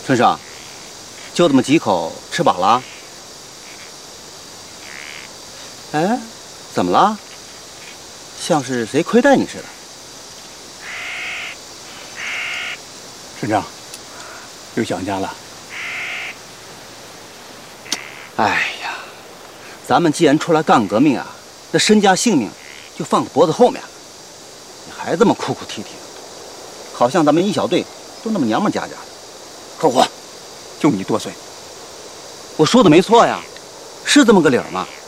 春生，就这么几口，吃饱了？哎，怎么了？像是谁亏待你似的。 村长，又想家了。 哎呀，咱们既然出来干革命啊，那身家性命就放在脖子后面了。你还这么哭哭啼啼的，好像咱们一小队都那么娘们家家的。 可我，就你多嘴。 我说的没错呀，是这么个理儿吗？